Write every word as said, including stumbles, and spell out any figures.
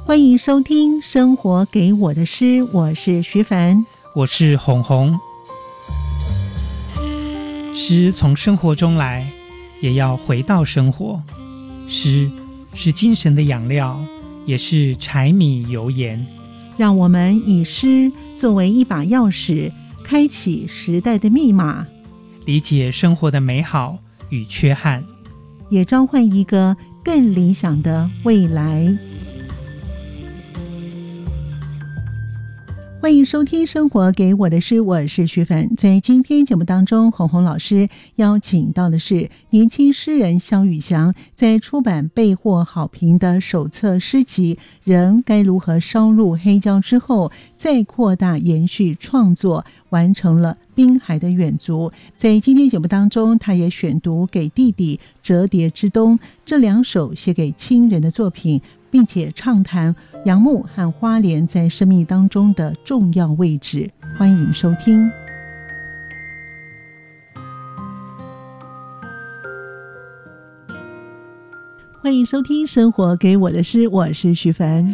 欢迎收听生活给我的诗，我是徐凡， 我是红红。诗从生活中来，也要回到生活。诗是精神的养料，也是柴米油盐。 让我们以诗作为一把钥匙，开启时代的密码， 理解生活的美好与缺憾， 也召唤一个更理想的未来。欢迎收听生活给我的诗，我是徐凡。在今天节目当中，红红老师邀请到的是年轻诗人萧宇翔，在出版备获好评的首册诗集《人该如何烧入黑胶》之后，再扩大延续创作，完成了《滨海的远足》。在今天节目当中，他也选读给弟弟《折叠之冬》这两首写给亲人的作品，并且畅谈杨牧和花莲在生命当中的重要位置。欢迎收听。欢迎收听生活给我的诗，我是徐凡。